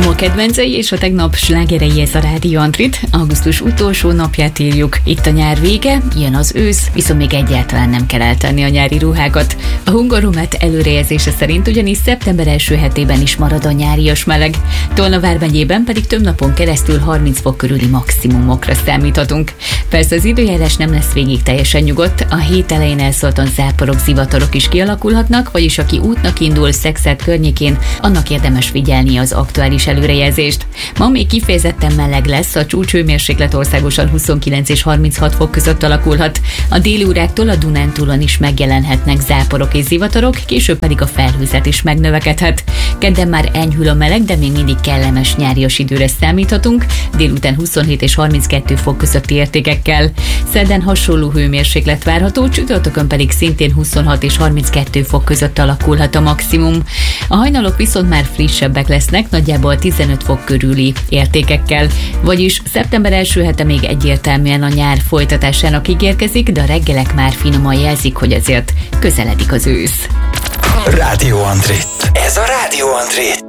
ma kedvencei és a tegnap slágerei, ez a Rádió Antrit. Augusztus utolsó napját írjuk. Itt a nyár vége, jön az ősz, viszont még egyáltalán nem kell eltenni a nyári ruhákat. A Hungaromet előrejelzése szerint ugyanis szeptember első hetében is marad a nyárias meleg. Tolna vármegyében pedig több napon keresztül 30 fok körüli maximumokra számíthatunk. Persze az időjárás nem lesz végig teljesen nyugodt, a hét elején elszóltan záporok, zivatarok is kialakulhatnak, vagyis aki útnak indul Szekszárd környékén, annak érdemes figyelni az aktuális előrejelzést. Ma még kifejezetten meleg lesz, a csúcshőmérséklet országosan 29 és 36 fok között alakulhat. A déli óráktól a Dunántúlon is megjelenhetnek záporok és zivatarok, később pedig a felhőzet is megnövekedhet. Kedden már enyhül a meleg, de még mindig kellemes nyárias időre számíthatunk, délután 27 és 32 fok közötti értékekkel. Szerdán hasonló hőmérséklet várható, csütörtökön pedig szintén 26 és 32 fok között alakulhat a maximum. A hajnalok viszont már frissebbek lesznek, nagyjából 15 fok körüli értékekkel. Vagyis szeptember első hete még egyértelműen a nyár folytatásának ígérkezik, de a reggelek már finoman jelzik, hogy azért közeledik az ősz. Rádió Antrit. Ez a Rádió Antrit.